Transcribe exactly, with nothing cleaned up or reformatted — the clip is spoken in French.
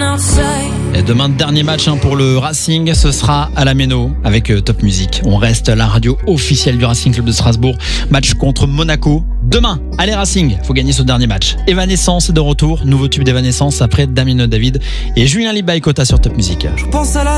Et demain, dernier match hein, pour le Racing, ce sera à la Méno avec euh, Top Music. On reste la radio officielle du Racing Club de Strasbourg. Match contre Monaco. Demain, allez Racing, faut gagner ce dernier match. Evanescence est de retour, nouveau tube d'Evanescence après Damien David et Julien Libaï-Cota sur Top Music. Je pense à la